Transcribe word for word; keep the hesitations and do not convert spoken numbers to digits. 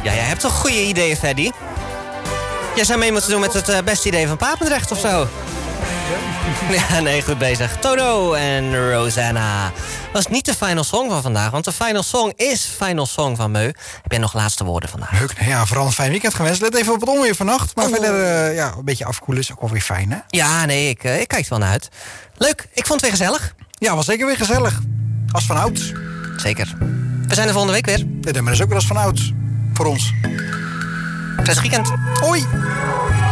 Ja, jij hebt toch goede ideeën, Freddy? Jij zou mee moeten doen met het uh, beste idee van Papendrecht of zo. Ja, nee, goed bezig. Toto en Rosanna. Was niet de final song van vandaag, want de final song is final song van Meu. Heb jij nog laatste woorden vandaag? Leuk, nou ja, vooral een fijn weekend gewenst. Let even op het onweer vannacht. Maar oh. verder, uh, ja, een beetje afkoelen is ook wel weer fijn, hè? Ja, nee, ik, uh, ik kijk er wel naar uit. Leuk, ik vond het weer gezellig. Ja, was zeker weer gezellig. Als van ouds. Zeker. We zijn er volgende week weer. Ja, maar dat is ook weer als van ouds. Voor ons. Prettig weekend. Hoi.